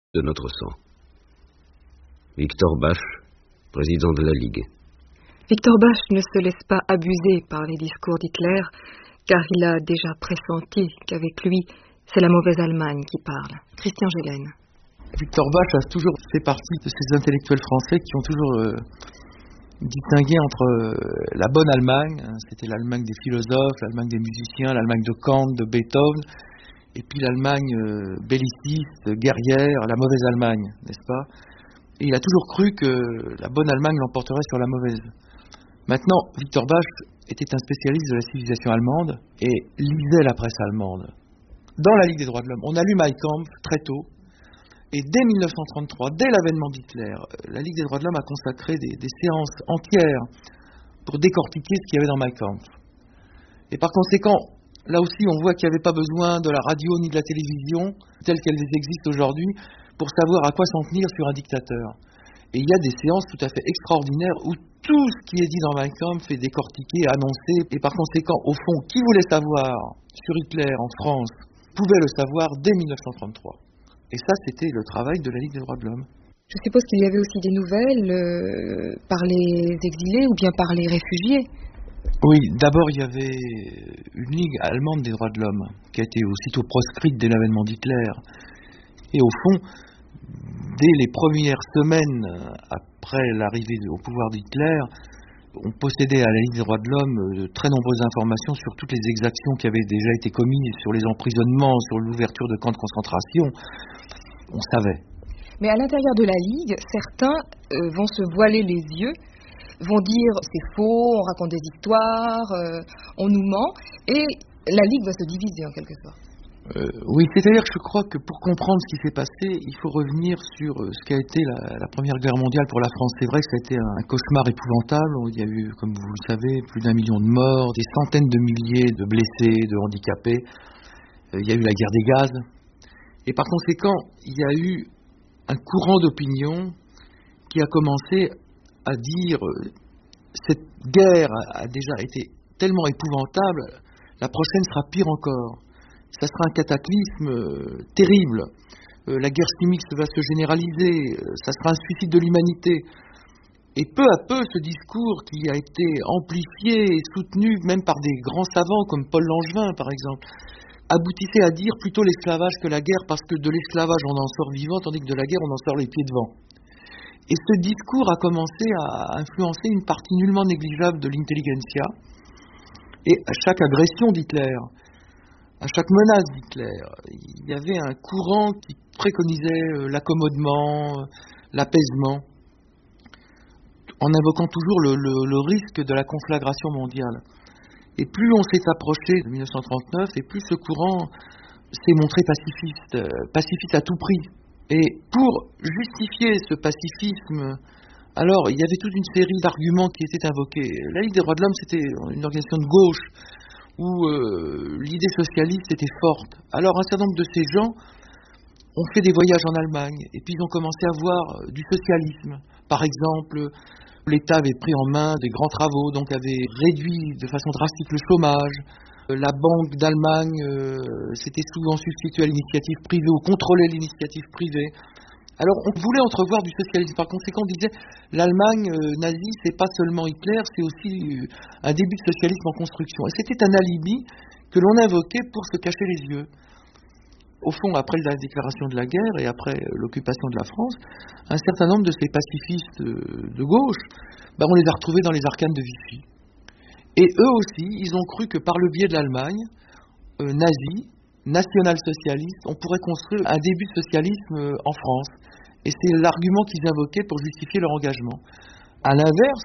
de notre sang. Victor Basch, président de la Ligue. Victor Basch ne se laisse pas abuser par les discours d'Hitler, car il a déjà pressenti qu'avec lui, c'est la mauvaise Allemagne qui parle. Christian Gélène. Victor Basch a toujours fait partie de ces intellectuels français qui ont toujours distingué entre la bonne Allemagne, c'était l'Allemagne des philosophes, l'Allemagne des musiciens, l'Allemagne de Kant, de Beethoven, et puis l'Allemagne belliciste, guerrière, la mauvaise Allemagne, n'est-ce pas? Et il a toujours cru que la bonne Allemagne l'emporterait sur la mauvaise. Maintenant, Victor Basch était un spécialiste de la civilisation allemande et lisait la presse allemande. Dans la Ligue des droits de l'homme, on a lu Mein Kampf très tôt, et dès 1933, dès l'avènement d'Hitler, la Ligue des droits de l'homme a consacré des séances entières pour décortiquer ce qu'il y avait dans Mein Kampf. Et par conséquent, là aussi, on voit qu'il n'y avait pas besoin de la radio ni de la télévision, telles qu'elles existent aujourd'hui, pour savoir à quoi s'en tenir sur un dictateur. Et il y a des séances tout à fait extraordinaires où tout ce qui est dit dans Mein Kampf est décortiqué, annoncé, et par conséquent, au fond, qui voulait savoir sur Hitler en France pouvait le savoir dès 1933. Et ça, c'était le travail de la Ligue des droits de l'homme. Je suppose qu'il y avait aussi des nouvelles par les exilés ou bien par les réfugiés. Oui, d'abord il y avait une Ligue allemande des droits de l'homme qui a été aussitôt proscrite dès l'avènement d'Hitler. Et au fond, dès les premières semaines après l'arrivée au pouvoir d'Hitler, on possédait à la Ligue des droits de l'homme de très nombreuses informations sur toutes les exactions qui avaient déjà été commises, sur les emprisonnements, sur l'ouverture de camps de concentration. On savait. Mais à l'intérieur de la Ligue, certains vont se voiler les yeux, vont dire c'est faux, on raconte des histoires, on nous ment, et la Ligue va se diviser en quelque sorte. Oui, c'est-à-dire que je crois que pour comprendre ce qui s'est passé, il faut revenir sur ce qu'a été la Première Guerre mondiale pour la France. C'est vrai que ça a été un cauchemar épouvantable. Il y a eu, comme vous le savez, plus d'1 million de morts, des centaines de milliers de blessés, de handicapés. Il y a eu la guerre des gaz. Et par conséquent, il y a eu un courant d'opinion qui a commencé à dire cette guerre a déjà été tellement épouvantable, la prochaine sera pire encore. Ça sera un cataclysme terrible. La guerre chimique va se généraliser. Ça sera un suicide de l'humanité. Et peu à peu, ce discours qui a été amplifié et soutenu même par des grands savants comme Paul Langevin, par exemple, aboutissait à dire plutôt l'esclavage que la guerre, parce que de l'esclavage, on en sort vivant, tandis que de la guerre, on en sort les pieds devant. Et ce discours a commencé à influencer une partie nullement négligeable de l'intelligentsia. Et à chaque agression d'Hitler, à chaque menace d'Hitler, il y avait un courant qui préconisait l'accommodement, l'apaisement, en invoquant toujours le risque de la conflagration mondiale. Et plus on s'est approché de 1939, et plus ce courant s'est montré pacifiste à tout prix. Et pour justifier ce pacifisme, alors il y avait toute une série d'arguments qui étaient invoqués. La Ligue des droits de l'homme, c'était une organisation de gauche, où l'idée socialiste était forte. Alors un certain nombre de ces gens ont fait des voyages en Allemagne, et puis ils ont commencé à voir du socialisme. Par exemple, l'État avait pris en main des grands travaux, donc avait réduit de façon drastique le chômage. La Banque d'Allemagne s'était souvent substituée à l'initiative privée, ou contrôlait l'initiative privée. Alors on voulait entrevoir du socialisme. Par conséquent, on disait l'Allemagne nazie, c'est pas seulement Hitler, c'est aussi un début de socialisme en construction. Et c'était un alibi que l'on invoquait pour se cacher les yeux. Au fond, après la déclaration de la guerre et après l'occupation de la France, un certain nombre de ces pacifistes de gauche, on les a retrouvés dans les arcanes de Vichy. Et eux aussi, ils ont cru que par le biais de l'Allemagne nazie, national-socialiste, on pourrait construire un début de socialisme en France. Et c'est l'argument qu'ils invoquaient pour justifier leur engagement. À l'inverse,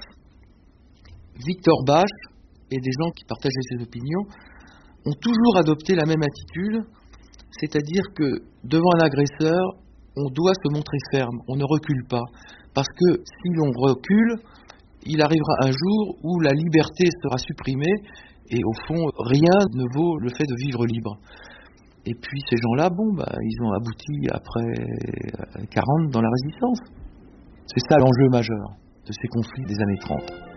Victor Basch et des gens qui partageaient ses opinions ont toujours adopté la même attitude, c'est-à-dire que devant un agresseur, on doit se montrer ferme, on ne recule pas. Parce que si l'on recule, il arrivera un jour où la liberté sera supprimée et au fond, rien ne vaut le fait de vivre libre. Et puis ces gens-là, ils ont abouti après 40 dans la résistance. C'est ça l'enjeu majeur de ces conflits des années 30.